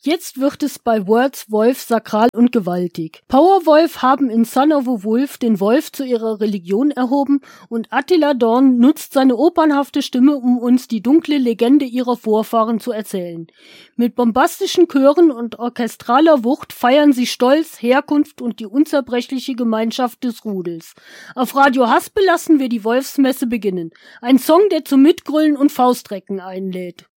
Jetzt wird es bei Words Wolf sakral und gewaltig. Powerwolf haben in Son of a Wolf den Wolf zu ihrer Religion erhoben und Attila Dorn nutzt seine opernhafte Stimme, um uns die dunkle Legende ihrer Vorfahren zu erzählen. Mit bombastischen Chören und orchestraler Wucht feiern sie Stolz, Herkunft und die unzerbrechliche Gemeinschaft des Rudels. Auf Radio Haspel lassen wir die Wolfsmesse beginnen. Ein Song, der zum Mitgrölen und Faustrecken einlädt.